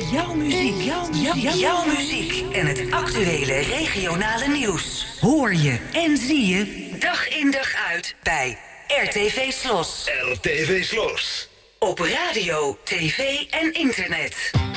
Jouw muziek. Jouw muziek en het actuele regionale nieuws. Hoor je en zie je dag in dag uit bij RTV Slos. RTV Slos. Op radio, tv en internet.